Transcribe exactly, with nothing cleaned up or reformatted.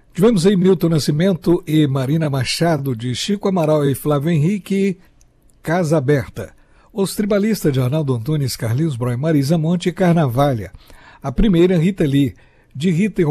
Tivemos aí Milton Nascimento e Marina Machado, de Chico Amaral e Flávio Henrique, Casa Aberta. Os tribalistas de Arnaldo Antunes, Carlinhos Brown e Marisa Monte, Carnavalha. A primeira, Rita Lee, de Rita e